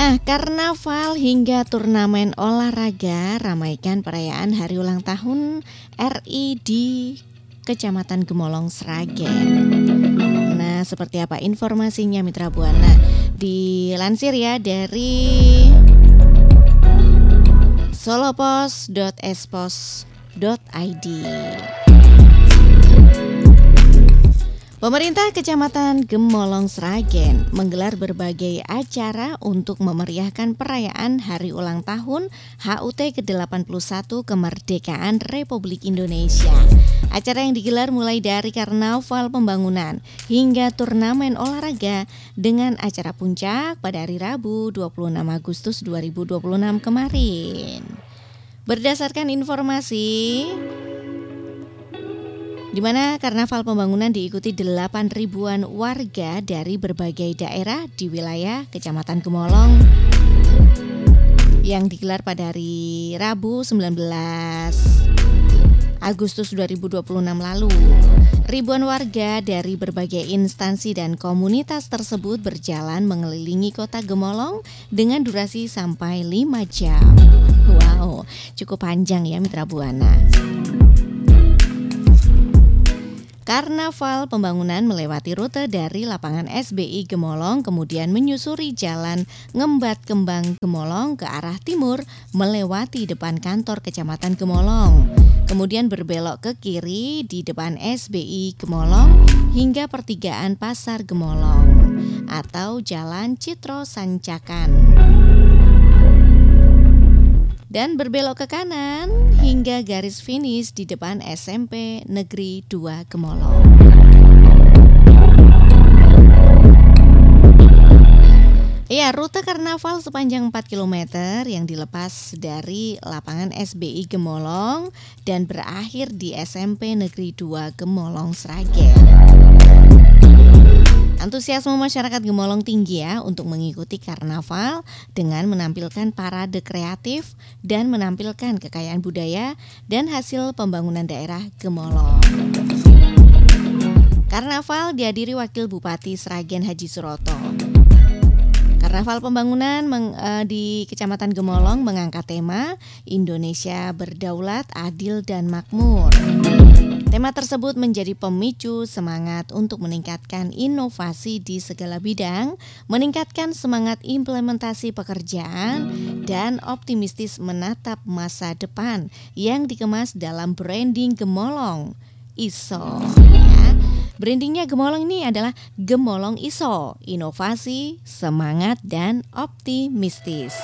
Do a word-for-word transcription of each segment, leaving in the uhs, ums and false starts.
Nah, karnaval hingga turnamen olahraga ramaikan perayaan hari ulang tahun R I di Kecamatan Gemolong, Sragen. Nah, seperti apa informasinya Mitra Buana? Dilansir ya dari solopos dot espos dot i d. Pemerintah Kecamatan Gemolong, Sragen menggelar berbagai acara untuk memeriahkan perayaan Hari Ulang Tahun H U T ke delapan puluh satu Kemerdekaan Republik Indonesia. Acara yang digelar mulai dari karnaval pembangunan hingga turnamen olahraga dengan acara puncak pada hari Rabu dua puluh enam Agustus dua ribu dua puluh enam kemarin. Berdasarkan informasi di mana karnaval pembangunan diikuti delapan ribuan warga dari berbagai daerah di wilayah Kecamatan Gemolong yang digelar pada hari Rabu sembilan belas Agustus dua ribu dua puluh enam lalu. Ribuan warga dari berbagai instansi dan komunitas tersebut berjalan mengelilingi kota Gemolong dengan durasi sampai lima jam. Wow, cukup panjang ya Mitra Buana. Karnaval pembangunan melewati rute dari lapangan S B I Gemolong, kemudian menyusuri jalan Ngembat Kembang Gemolong ke arah timur melewati depan kantor Kecamatan Gemolong. Kemudian berbelok ke kiri di depan S B I Gemolong hingga pertigaan Pasar Gemolong atau Jalan Citro Sancakan. Dan berbelok ke kanan hingga garis finish di depan S M P Negeri dua Gemolong. Ya, rute karnaval sepanjang empat kilometer yang dilepas dari lapangan S B I Gemolong dan berakhir di S M P Negeri dua Gemolong, Sragen. Antusiasme masyarakat Gemolong tinggi ya untuk mengikuti karnaval dengan menampilkan parade kreatif dan menampilkan kekayaan budaya dan hasil pembangunan daerah Gemolong. Karnaval dihadiri Wakil Bupati Sragen Haji Suroto. Karnaval pembangunan meng, uh, di Kecamatan Gemolong mengangkat tema Indonesia Berdaulat, Adil dan Makmur. Tema tersebut menjadi pemicu semangat untuk meningkatkan inovasi di segala bidang, meningkatkan semangat implementasi pekerjaan, dan optimistis menatap masa depan yang dikemas dalam branding Gemolong I S O. Ya. Brandingnya Gemolong ini adalah Gemolong I S O, inovasi, semangat, dan optimistis.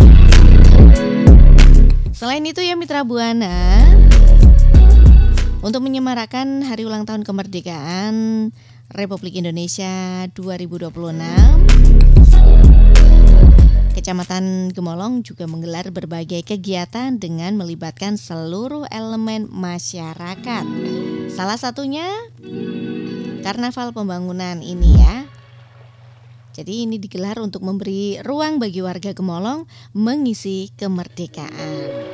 Selain itu ya Mitra Buana, untuk menyemarakan Hari Ulang Tahun Kemerdekaan Republik Indonesia dua ribu dua puluh enam, Kecamatan Gemolong juga menggelar berbagai kegiatan dengan melibatkan seluruh elemen masyarakat. Salah satunya karnaval pembangunan ini ya. Jadi ini digelar untuk memberi ruang bagi warga Gemolong mengisi kemerdekaan.